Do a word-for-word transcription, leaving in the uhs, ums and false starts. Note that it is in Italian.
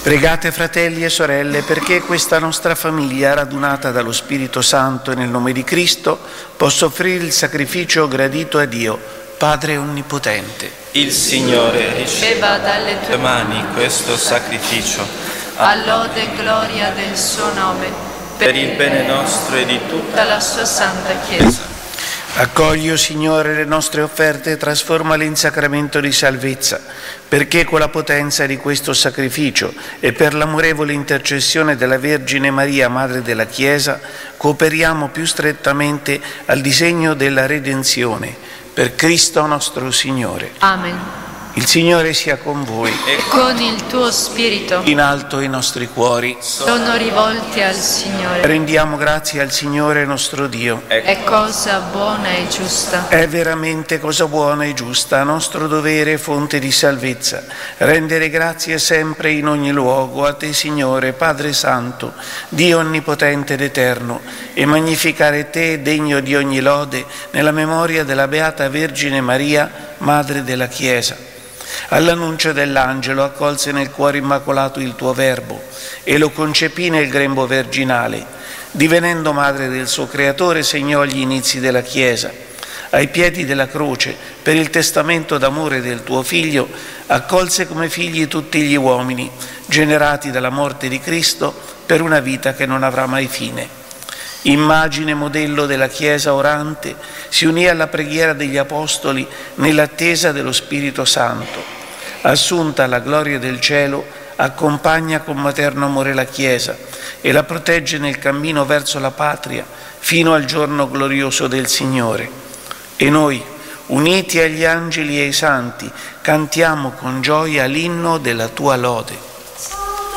Pregate, fratelli e sorelle, perché questa nostra famiglia, radunata dallo Spirito Santo e nel nome di Cristo, possa offrire il sacrificio gradito a Dio, Padre Onnipotente. Il Signore riceva dalle tue mani questo sacrificio, a lode e gloria del suo nome, per il bene nostro e di tutta la sua santa Chiesa. Accogli, o Signore, le nostre offerte e trasformale in sacramento di salvezza, perché con la potenza di questo sacrificio e per l'amorevole intercessione della Vergine Maria, Madre della Chiesa, cooperiamo più strettamente al disegno della redenzione. Per Cristo nostro Signore. Amen. Il Signore sia con voi. E con il tuo spirito. In alto i nostri cuori sono rivolti al Signore. Rendiamo grazie al Signore nostro Dio. È cosa buona e giusta. È veramente cosa buona e giusta, nostro dovere e fonte di salvezza. Rendere grazie sempre in ogni luogo a te, Signore, Padre Santo, Dio Onnipotente ed Eterno, e magnificare te, degno di ogni lode, nella memoria della Beata Vergine Maria, Madre della Chiesa. All'annuncio dell'angelo accolse nel cuore immacolato il tuo Verbo e lo concepì nel grembo virginale. Divenendo madre del suo creatore, segnò gli inizi della Chiesa. Ai piedi della croce, per il testamento d'amore del tuo Figlio, accolse come figli tutti gli uomini, generati dalla morte di Cristo per una vita che non avrà mai fine. Immagine e modello della Chiesa orante, si unì alla preghiera degli Apostoli nell'attesa dello Spirito Santo. Assunta alla gloria del cielo, accompagna con materno amore la Chiesa e la protegge nel cammino verso la patria fino al giorno glorioso del Signore. E noi, uniti agli angeli e ai santi, cantiamo con gioia l'inno della tua lode.